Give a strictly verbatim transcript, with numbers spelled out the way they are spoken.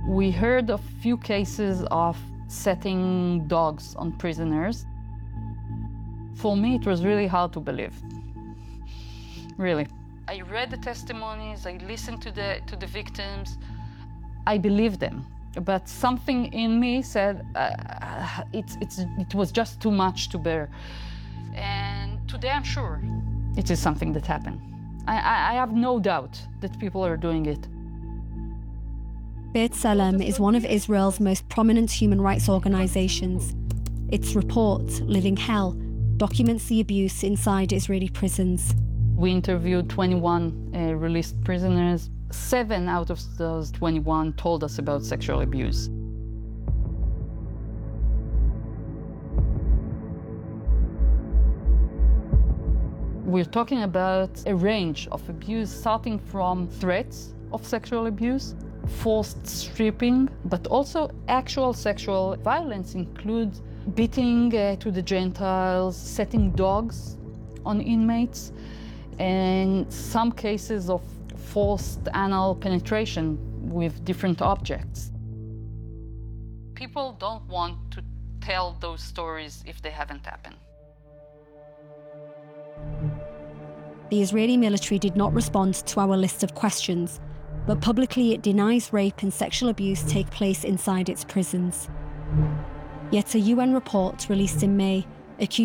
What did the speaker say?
We heard of few cases of setting dogs on prisoners. For me, it was really hard to believe. Really. I read the testimonies, I listened to the, to the victims. I believed them, but something in me said uh, it's, it's, it was just too much to bear. And today I'm sure it is something that happened. I, I have no doubt that people are doing it. B'Tselem is one of Israel's most prominent human rights organizations. Its report, Living Hell, documents the abuse inside Israeli prisons. We interviewed twenty-one uh, released prisoners. Seven out of those twenty-one told us about sexual abuse. We're talking about a range of abuse, starting from threats of sexual abuse, forced stripping, but also actual sexual violence includes beating uh, to the genitals, setting dogs on inmates, and some cases of forced anal penetration with different objects. People don't want to tell those stories if they haven't happened. The Israeli military did not respond to our list of questions, but publicly it denies rape and sexual abuse take place inside its prisons. Yet a U N report released in May accused